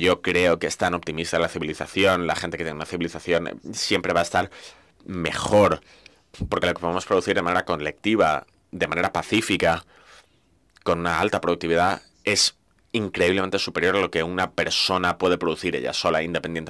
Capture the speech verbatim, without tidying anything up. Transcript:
yo creo que es tan optimista la civilización, la gente que tiene una civilización siempre va a estar mejor, porque lo que podemos producir de manera colectiva, de manera pacífica, con una alta productividad, es increíblemente superior a lo que una persona puede producir ella sola, independientemente